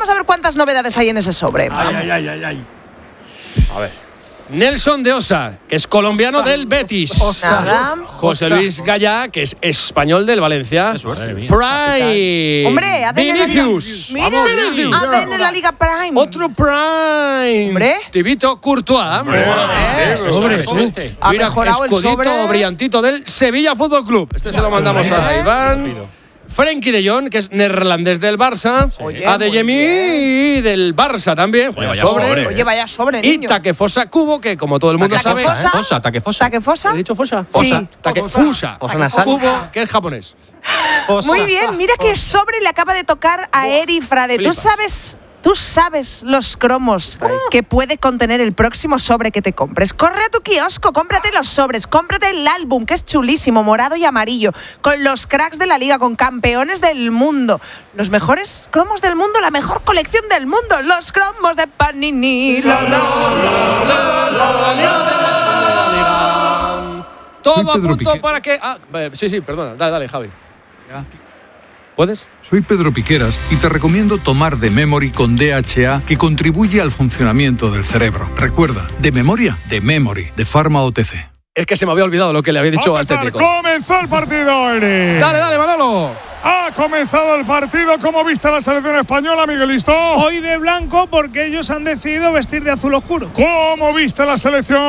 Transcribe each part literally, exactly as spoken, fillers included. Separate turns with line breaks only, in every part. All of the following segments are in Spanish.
Vamos a ver cuántas novedades hay en ese sobre.
Ay, ay, ay, ay, ay.
A ver. Nelson de Osa, que es colombiano Osa, del Betis.
Osa.
José Luis Gallá, que es español del Valencia. Prime.
Hombre, A D N
Vinicius.
Mira, Vinicius. A D N en la Liga Prime.
Otro Prime.
Hombre.
Tibito Courtois.
Hombre.
Eh,
sobre,
sobre
este.
Ha
Mira,
mejorado el
escudito
sobre.
brillantito del Sevilla Fútbol Club. Este se lo mandamos a Iván. Frenkie de Jong, que es neerlandés del Barça.
Oye,
Adeyemi del Barça también.
Oye, vaya
sobre.
sobre.
Oye, vaya sobre,
Y
niño.
Takefosa Kubo, que como todo el mundo sabe.
Takefosa.
Fosa, Takefosa.
¿Takefosa?
¿He dicho Fosa?
Sí.
Takefusa. Kubo, que es japonés.
Muy bien, mira qué sobre le acaba de tocar a Eri Frade. ¿Tú
flipas.
sabes, tú sabes los cromos que puede contener el próximo sobre que te compres? Corre a tu kiosco, cómprate los sobres, cómprate el álbum, que es chulísimo, morado y amarillo, con los cracks de la liga, con campeones del mundo. Los mejores cromos del mundo, la mejor colección del mundo, los cromos de Panini. Lo, lo,
Todo a punto para que. Ah, eh, sí, sí, perdona. Dale, dale, Javi. ¿Puedes?
Soy Pedro Piqueras y te recomiendo tomar The Memory con D H A, que contribuye al funcionamiento del cerebro. Recuerda, de memoria, de Memory, de Pharma O T C.
Es que se me había olvidado lo que le había dicho al técnico.
Comenzó el partido, Eri.
Dale, dale, Manolo.
Ha comenzado el partido. ¿Cómo viste la selección española, Miguelito?
Hoy de blanco porque ellos han decidido vestir de azul oscuro.
¿Cómo viste la selección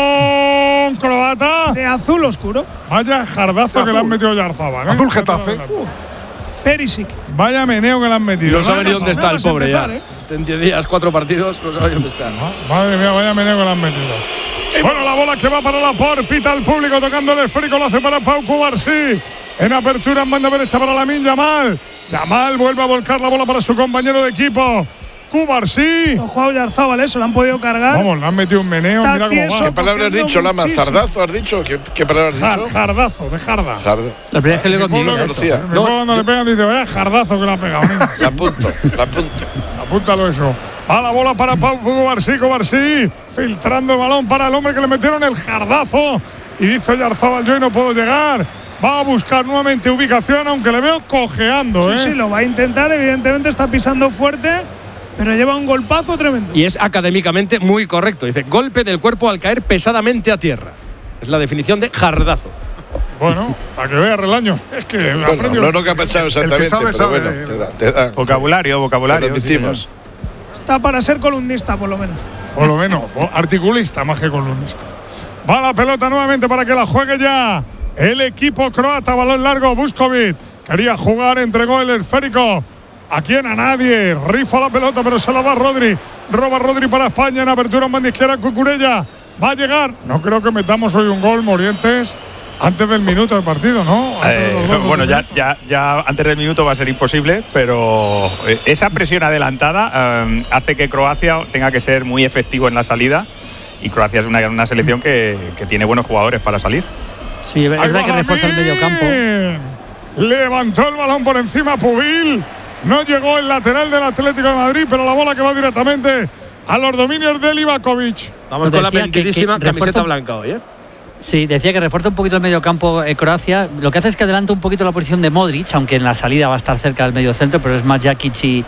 croata?
De azul oscuro.
Vaya jardazo que le han metido ya Arzabal, ¿eh?
Azul Getafe.
Uh, Perisic.
Vaya meneo que le han metido.
No sabe ni dónde está el pobre
empezar,
ya.
¿eh?
En diez días, cuatro partidos, no sabe dónde está.
Madre mía, vaya meneo que le han metido. Bueno, la bola que va para la por, pita al público tocando el esférico, lo hace para Pau Cubarsí. En apertura en banda derecha para Lamine Yamal. Yamal vuelve a volcar la bola para su compañero de equipo, Cubarsí.
Ojo a Oyarzábal, eso, lo han podido cargar.
Vamos, le han metido un meneo,
Está
mira cómo
tieso.
va.
¿Qué palabra has dicho, Lama?
Muchísimo.
¿Zardazo has dicho? ¿Qué, qué palabra has
Jar-
dicho?
jardazo, de jarda.
Jarda.
La primera vez que le
Mi
digo
pueblo,
no
que-
conocía.
mi pueblo cuando le pegan dice, vaya jardazo que le ha pegado. niño.
La apunto, la apunto.
Apúntalo eso. A la bola para Pau Cubarsí, Cubarsí, filtrando el balón para el hombre que le metieron el jardazo. Y dice Oyarzábal, yo no puedo llegar. Va a buscar nuevamente ubicación, aunque le veo cojeando, ¿eh?
Sí, sí, lo va a intentar. Evidentemente está pisando fuerte, pero lleva un golpazo tremendo.
Y es académicamente muy correcto. Dice, golpe del cuerpo al caer pesadamente a tierra. Es la definición de jardazo.
Bueno, para que vea Relaño. Es que
Bueno,
aprendió-
no es lo que ha pasado exactamente,
sabe,
pero
sabe.
bueno, te da. Te da
Vocabulario, vocabulario.
Lo repetimos.
Está para ser columnista, por lo menos.
Por lo menos, articulista más que columnista. Va la pelota nuevamente para que la juegue ya el equipo croata. Balón largo, Vuskovic. Quería jugar, entregó el esférico. ¿A quién? A nadie. Rifa la pelota, pero se la va Rodri. Roba Rodri para España en apertura en banda izquierda. Cucurella va a llegar. No creo que metamos hoy un gol, Morientes, antes del minuto de partido, ¿no? Antes de los
Eh,
dos
bueno, ya,
minutos.
ya, ya antes del minuto va a ser imposible, pero eh, esa presión adelantada eh, hace que Croacia tenga que ser muy efectivo en la salida. Y Croacia es una, una selección que, que tiene buenos jugadores para salir.
Sí, es
Ahí
verdad
va
que refuerza el
Lamine.
medio campo.
Levantó el balón por encima Pubil. No llegó el lateral del Atlético de Madrid, pero la bola que va directamente a los dominios de Livakovic.
Vamos
Nos
con la
decía que-
bendidísima
que
camiseta
refuerza-
blanca hoy, ¿eh?
Sí, decía que refuerza un poquito el medio campo eh, Croacia. Lo que hace es que adelanta un poquito la posición de Modric, aunque en la salida va a estar cerca del medio centro, pero es más Jakic y,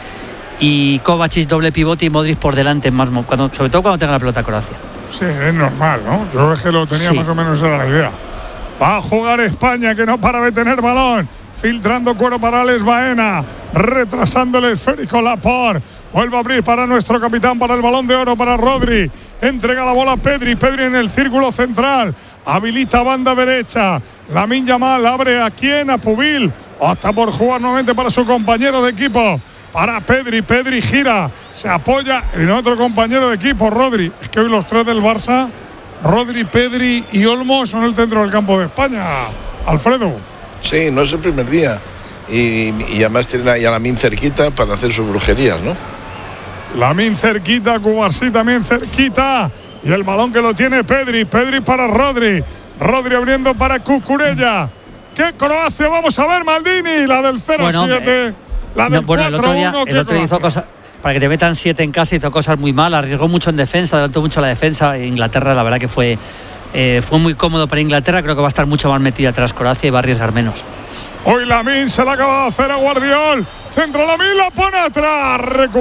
y Kovacic doble pivote y Modric por delante, más mo- cuando, sobre todo cuando tenga la pelota Croacia.
Sí, es normal, ¿no? Yo es que lo tenía
Sí.
más o menos, era la idea. Va a jugar España, que no para de tener balón. Filtrando cuero para Alex Baena. Retrasando el esférico Laporte. Vuelve a abrir para nuestro capitán, para el balón de oro, para Rodri. Entrega la bola a Pedri. Pedri en el círculo central. Habilita banda derecha. Lamine Yamal abre a quién, a Pubil. Hasta por jugar nuevamente para su compañero de equipo. Para Pedri. Pedri gira. Se apoya en otro compañero de equipo, Rodri. Es que hoy los tres del Barça, Rodri, Pedri y Olmo, son el centro del campo de España. Alfredo.
Sí, no es el primer día. Y, y además tienen ahí a Lamine cerquita para hacer sus brujerías, ¿no?
Lamine cerquita, Cubarsí también cerquita. Y el balón que lo tiene Pedri. Pedri para Rodri. Rodri abriendo para Cucurella. ¿Qué Croacia vamos a ver, Maldini? La del cero siete.
eh,
la del
no, bueno, el otro
cuatro
día,
uno.
el otro día hizo cosas. Para que te metan siete en casa, hizo cosas muy mal, arriesgó mucho en defensa, adelantó mucho la defensa. Inglaterra, la verdad que fue, eh, fue muy cómodo para Inglaterra. Creo que va a estar mucho más metida atrás Croacia y va a arriesgar menos.
Hoy Lamine se la acaba de hacer a Guardiol. Centro Lamine, la pone atrás. Recupera